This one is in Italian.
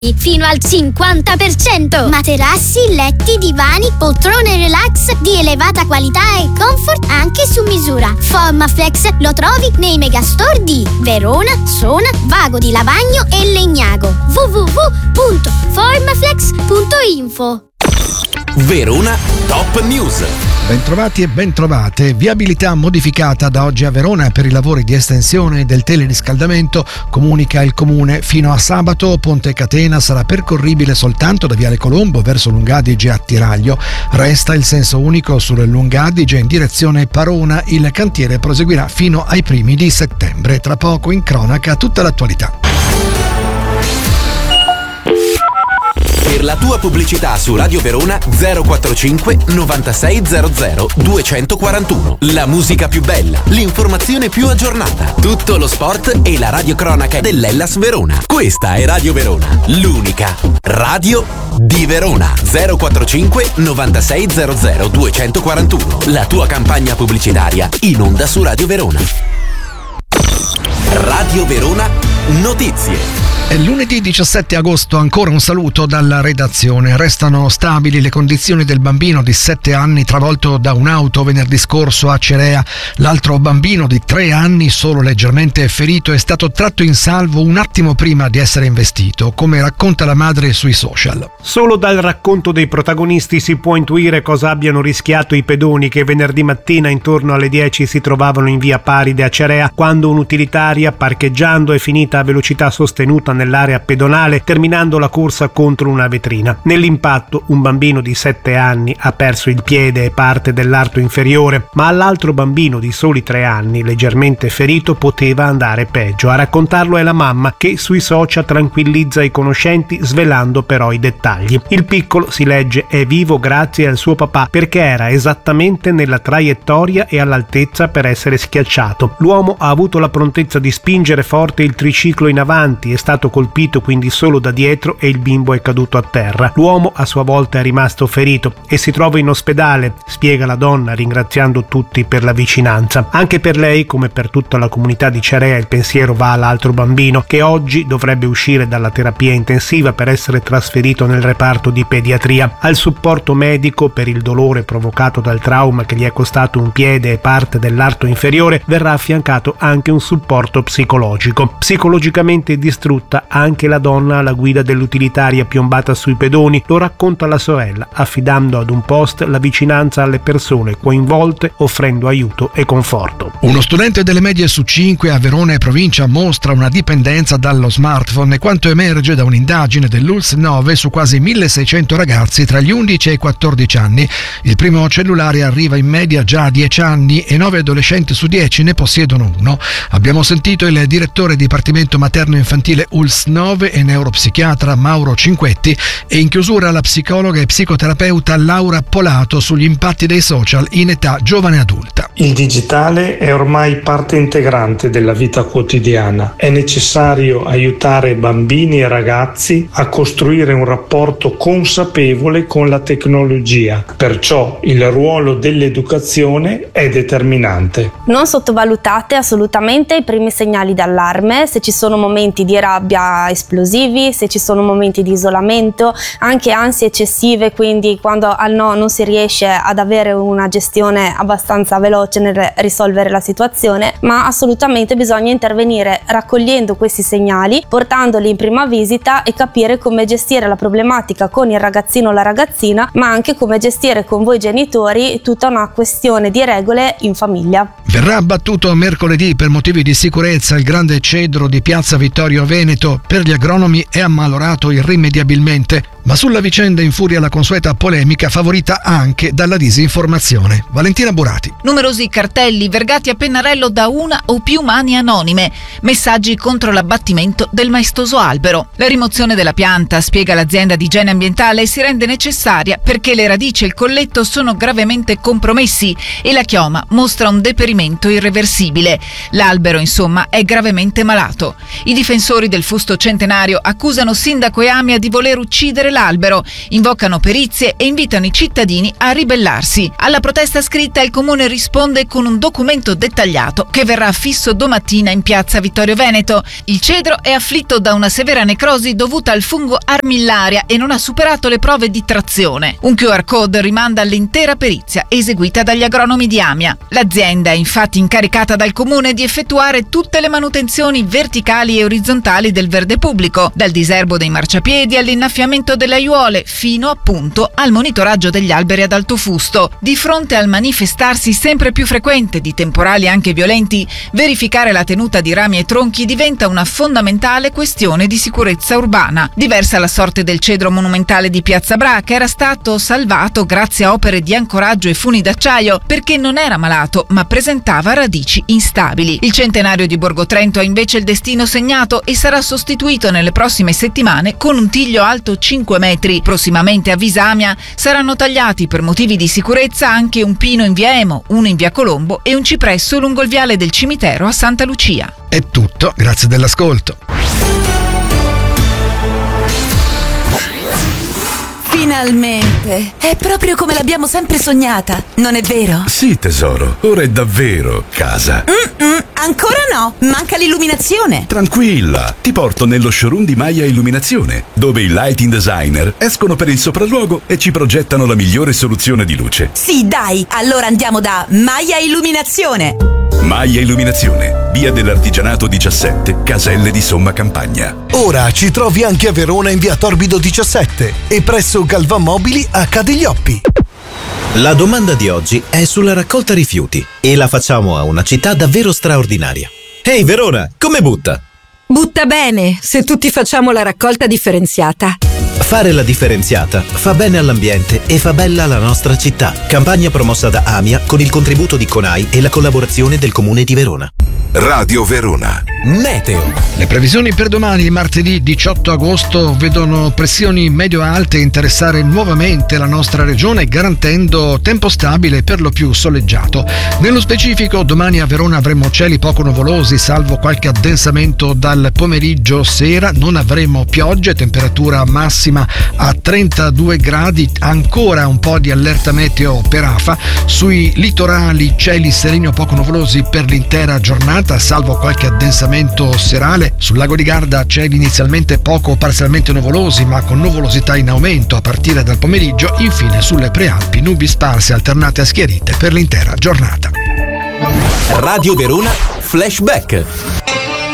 fino al 50%. Materassi, letti, divani, poltrone relax di elevata qualità e comfort anche su misura. Formaflex lo trovi nei megastore di Verona, Sona, Vago di Lavagno e Legnago. www.formaflex.info. Verona Top News. Bentrovati e bentrovate. Viabilità modificata da oggi a Verona per i lavori di estensione del teleriscaldamento, comunica il comune. Fino a sabato Ponte Catena sarà percorribile soltanto da Viale Colombo verso Lungadige a Tiraglio. Resta il senso unico sul Lungadige in direzione Parona. Il cantiere proseguirà fino ai primi di settembre. Tra poco in cronaca tutta l'attualità. Per la tua pubblicità su Radio Verona 045 9600 241. La musica più bella, l'informazione più aggiornata, tutto lo sport e la radiocronaca dell'Hellas Verona. Questa è Radio Verona, l'unica radio di Verona. 045 9600 241. La tua campagna pubblicitaria in onda su Radio Verona. Radio Verona Notizie. È lunedì 17 agosto, ancora un saluto dalla redazione. Restano stabili le condizioni del bambino di 7 anni travolto da un'auto venerdì scorso a Cerea. L'altro bambino di 3 anni, solo leggermente ferito, è stato tratto in salvo un attimo prima di essere investito, come racconta la madre sui social. Solo dal racconto dei protagonisti si può intuire cosa abbiano rischiato i pedoni che venerdì mattina intorno alle 10 si trovavano in via Paride a Cerea, quando un'utilitaria, parcheggiando, è finita a velocità sostenuta nell'area pedonale, terminando la corsa contro una vetrina. Nell'impatto un bambino di 7 anni ha perso il piede e parte dell'arto inferiore, ma all'altro bambino di soli 3 anni, leggermente ferito, poteva andare peggio. A raccontarlo è la mamma, che sui social tranquillizza i conoscenti, svelando però i dettagli. Il piccolo, si legge, è vivo grazie al suo papà, perché era esattamente nella traiettoria e all'altezza per essere schiacciato. L'uomo ha avuto la prontezza di spingere forte il triciclo in avanti, è stato colpito quindi solo da dietro e il bimbo è caduto a terra. L'uomo a sua volta è rimasto ferito e si trova in ospedale, spiega la donna, ringraziando tutti per la vicinanza. Anche per lei, come per tutta la comunità di Cerea, il pensiero va all'altro bambino, che oggi dovrebbe uscire dalla terapia intensiva per essere trasferito nel reparto di pediatria. Al supporto medico per il dolore provocato dal trauma che gli è costato un piede e parte dell'arto inferiore verrà affiancato anche un supporto psicologico. Psicologicamente distrutta anche la donna alla guida dell'utilitaria piombata sui pedoni, lo racconta la sorella, affidando ad un post la vicinanza alle persone coinvolte, offrendo aiuto e conforto. Uno studente delle medie su 5 a Verona e provincia mostra una dipendenza dallo smartphone, quanto emerge da un'indagine dell'ULS 9 su quasi 1600 ragazzi tra gli 11 e i 14 anni. Il primo cellulare arriva in media già a 10 anni e 9 adolescenti su 10 ne possiedono uno. Abbiamo sentito il direttore dipartimento materno infantile ULS 9 e neuropsichiatra Mauro Cinquetti, e in chiusura la psicologa e psicoterapeuta Laura Polato sugli impatti dei social in età giovane adulta. Il digitale è ormai parte integrante della vita quotidiana. È necessario aiutare bambini e ragazzi a costruire un rapporto consapevole con la tecnologia. Perciò il ruolo dell'educazione è determinante. Non sottovalutate assolutamente i primi segnali d'allarme, se ci sono momenti di rabbia esplosivi, se ci sono momenti di isolamento, anche ansie eccessive, quindi quando al no non si riesce ad avere una gestione abbastanza veloce nel risolvere la situazione, ma assolutamente bisogna intervenire raccogliendo questi segnali, portandoli in prima visita e capire come gestire la problematica con il ragazzino o la ragazzina, ma anche come gestire con voi genitori tutta una questione di regole in famiglia. Verrà abbattuto mercoledì per motivi di sicurezza il grande cedro di Piazza Vittorio Veneto. Per gli agronomi è ammalorato irrimediabilmente, ma sulla vicenda infuria la consueta polemica favorita anche dalla disinformazione. Valentina Burati. Numerosi cartelli vergati a pennarello da una o più mani anonime, messaggi contro l'abbattimento del maestoso albero. La rimozione della pianta, spiega l'azienda di igiene ambientale, si rende necessaria perché le radici e il colletto sono gravemente compromessi e la chioma mostra un deperimento irreversibile. L'albero, insomma, è gravemente malato. I difensori del fusto centenario accusano sindaco e AMIA di voler uccidere l'albero, invocano perizie e invitano i cittadini a ribellarsi. Alla protesta scritta il comune risponde con un documento dettagliato che verrà affisso domattina in piazza Vittorio Veneto. Il cedro è afflitto da una severa necrosi dovuta al fungo armillaria e non ha superato le prove di trazione. Un QR code rimanda all'intera perizia eseguita dagli agronomi di Amia. L'azienda è infatti incaricata dal comune di effettuare tutte le manutenzioni verticali e orizzontali del verde pubblico, dal diserbo dei marciapiedi all'innaffiamento delle aiuole, fino appunto al monitoraggio degli alberi ad alto fusto. Di fronte al manifestarsi sempre più frequente di temporali anche violenti, verificare la tenuta di rami e tronchi diventa una fondamentale questione di sicurezza urbana. Diversa la sorte del cedro monumentale di Piazza Bra, che era stato salvato grazie a opere di ancoraggio e funi d'acciaio perché non era malato ma presentava radici instabili. Il centenario di Borgo Trento ha invece il destino segnato e sarà sostituito nelle prossime settimane con un tiglio alto 5 metri. Prossimamente a Visamia saranno tagliati per motivi di sicurezza anche un pino in via Emo, uno in via Colombo e un cipresso lungo il viale del cimitero a Santa Lucia. È tutto, grazie dell'ascolto. Finalmente! È proprio come l'abbiamo sempre sognata, non è vero? Sì, tesoro, ora è davvero casa. Ancora no, manca l'illuminazione. Tranquilla, ti porto nello showroom di Maya Illuminazione, dove i lighting designer escono per il sopralluogo e ci progettano la migliore soluzione di luce. Sì, dai, allora andiamo da Maya Illuminazione. Maya Illuminazione, via dell'Artigianato 17, Caselle di Somma Campagna. Ora ci trovi anche a Verona in via Torbido 17 e presso Galvan Mobili a Cadiglioppi. La domanda di oggi è sulla raccolta rifiuti e la facciamo a una città davvero straordinaria. Ehi Verona, come butta? Butta bene, se tutti facciamo la raccolta differenziata. Fare la differenziata fa bene all'ambiente e fa bella la nostra città. Campagna promossa da Amia con il contributo di CONAI e la collaborazione del Comune di Verona. Radio Verona. Meteo. Le previsioni per domani, martedì 18 agosto, vedono pressioni medio-alte interessare nuovamente la nostra regione, garantendo tempo stabile per lo più soleggiato. Nello specifico, domani a Verona avremo cieli poco nuvolosi, salvo qualche addensamento dal pomeriggio sera. Non avremo piogge, temperatura massima a 32 gradi, ancora un po' di allerta meteo per afa. Sui litorali cieli sereni o poco nuvolosi per l'intera giornata, salvo qualche addensamento serale. Sul lago di Garda cieli inizialmente poco o parzialmente nuvolosi, ma con nuvolosità in aumento a partire dal pomeriggio. Infine sulle prealpi nubi sparse alternate a schiarite per l'intera giornata. Radio Verona Flashback.